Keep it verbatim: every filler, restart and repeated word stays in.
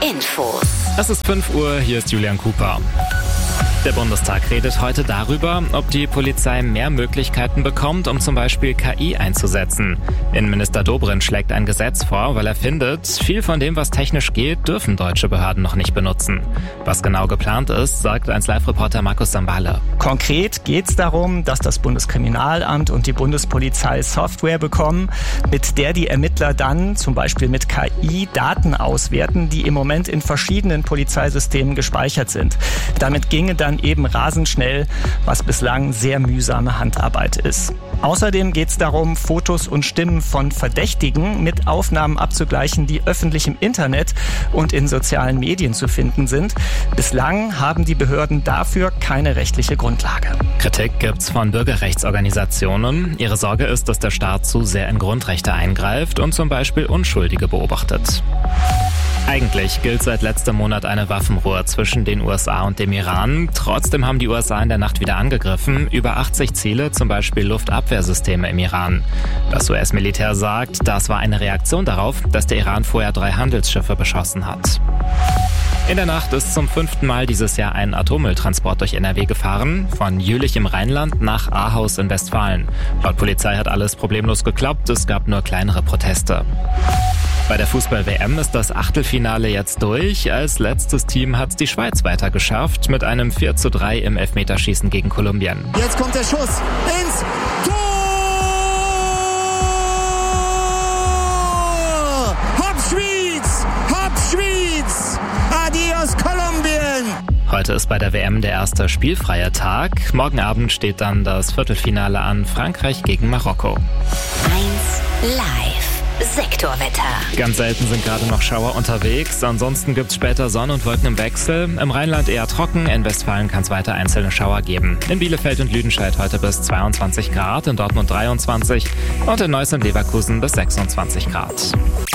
Infos. Es ist fünf Uhr, hier ist Julian Cooper. Der Bundestag redet heute darüber, ob die Polizei mehr Möglichkeiten bekommt, um zum Beispiel K I einzusetzen. Innenminister Dobrindt schlägt ein Gesetz vor, weil er findet, viel von dem, was technisch geht, dürfen deutsche Behörden noch nicht benutzen. Was genau geplant ist, sagt eins Live-Reporter Markus Sambale. Konkret geht es darum, dass das Bundeskriminalamt und die Bundespolizei Software bekommen, mit der die Ermittler dann zum Beispiel mit K I Daten auswerten, die im Moment in verschiedenen Polizeisystemen gespeichert sind. Damit ginge dann eben rasend schnell, was bislang sehr mühsame Handarbeit ist. Außerdem geht es darum, Fotos und Stimmen von Verdächtigen mit Aufnahmen abzugleichen, die öffentlich im Internet und in sozialen Medien zu finden sind. Bislang haben die Behörden dafür keine rechtliche Grundlage. Kritik gibt's von Bürgerrechtsorganisationen. Ihre Sorge ist, dass der Staat zu sehr in Grundrechte eingreift und zum Beispiel Unschuldige beobachtet. Eigentlich gilt seit letztem Monat eine Waffenruhe zwischen den U S A und dem Iran. Trotzdem haben die U S A in der Nacht wieder angegriffen. Über achtzig Ziele, zum Beispiel Luftabwehrsysteme im Iran. Das U S-Militär sagt, das war eine Reaktion darauf, dass der Iran vorher drei Handelsschiffe beschossen hat. In der Nacht ist zum fünften Mal dieses Jahr ein Atommülltransport durch N R W gefahren, von Jülich im Rheinland nach Ahaus in Westfalen. Laut Polizei hat alles problemlos geklappt, es gab nur kleinere Proteste. Bei der Fußball-W M ist das Achtelfinale jetzt durch. Als letztes Team hat's die Schweiz weiter geschafft mit einem vier zu drei im Elfmeterschießen gegen Kolumbien. Jetzt kommt der Schuss ins Tor! Hopp Schwyz! Hopp Schwyz! Adios Kolumbien! Heute ist bei der W M der erste spielfreie Tag. Morgen Abend steht dann das Viertelfinale an, Frankreich gegen Marokko. eins Live. Sektorwetter. Ganz selten sind gerade noch Schauer unterwegs. Ansonsten gibt's später Sonne und Wolken im Wechsel. Im Rheinland eher trocken. In Westfalen kann es weiter einzelne Schauer geben. In Bielefeld und Lüdenscheid heute bis zweiundzwanzig Grad, in Dortmund dreiundzwanzig und in Neuss und Leverkusen bis sechsundzwanzig Grad.